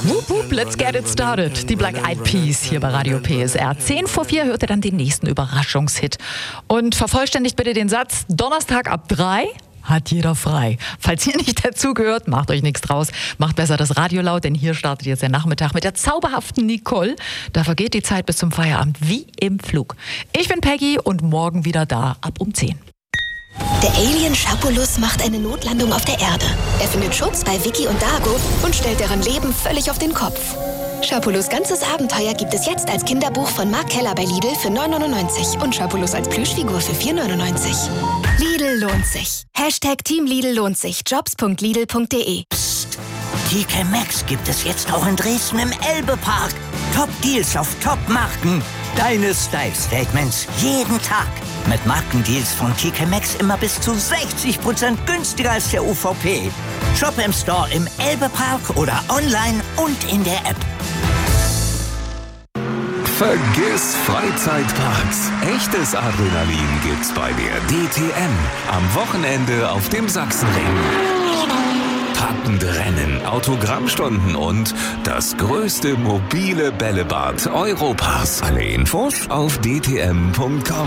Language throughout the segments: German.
Wup, wup, let's get it started. Die Black Eyed Peas hier bei Radio PSR. 10:04 hört ihr dann den nächsten Überraschungshit. Und vervollständigt bitte den Satz, Donnerstag ab 3 hat jeder frei. Falls ihr nicht dazugehört, macht euch nichts draus. Macht besser das Radio laut, denn hier startet jetzt der Nachmittag mit der zauberhaften Nicole. Da vergeht die Zeit bis zum Feierabend wie im Flug. Ich bin Peggy und morgen wieder da ab um 10. Der Alien Schapulus macht eine Notlandung auf der Erde. Er findet Schutz bei Vicky und Dago und stellt deren Leben völlig auf den Kopf. Schapulus' ganzes Abenteuer gibt es jetzt als Kinderbuch von Mark Keller bei Lidl für 9,99 und Schapulus als Plüschfigur für 4,99. Lidl lohnt sich. Team Lidl lohnt sich. Jobs.lidl.de. Psst. TK Maxx gibt es jetzt auch in Dresden im Elbe-Park. Top-Deals auf Top-Marken. Deine Style-Statements jeden Tag. Mit Markendeals von TK Maxx immer bis zu 60% günstiger als der UVP. Shop im Store im Elbe-Park oder online und in der App. Vergiss Freizeitparks. Echtes Adrenalin gibt's bei der DTM. Am Wochenende auf dem Sachsenring. Packende Rennen, Autogrammstunden und das größte mobile Bällebad Europas. Alle Infos auf dtm.com.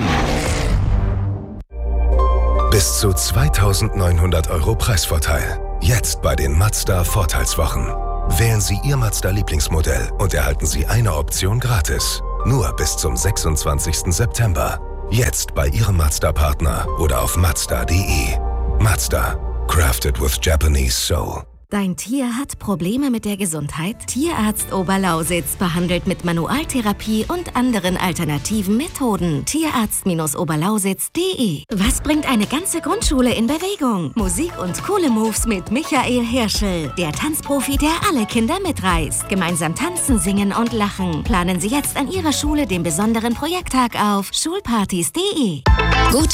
Bis zu 2.900 € Preisvorteil. Jetzt bei den Mazda Vorteilswochen. Wählen Sie Ihr Mazda-Lieblingsmodell und erhalten Sie eine Option gratis. Nur bis zum 26. September. Jetzt bei Ihrem Mazda-Partner oder auf Mazda.de. Mazda. Crafted with Japanese soul. Dein Tier hat Probleme mit der Gesundheit? Tierarzt Oberlausitz behandelt mit Manualtherapie und anderen alternativen Methoden. Tierarzt-Oberlausitz.de. Was bringt eine ganze Grundschule in Bewegung? Musik und coole Moves mit Michael Hirschel, der Tanzprofi, der alle Kinder mitreißt. Gemeinsam tanzen, singen und lachen. Planen Sie jetzt an Ihrer Schule den besonderen Projekttag auf schulpartys.de. Gute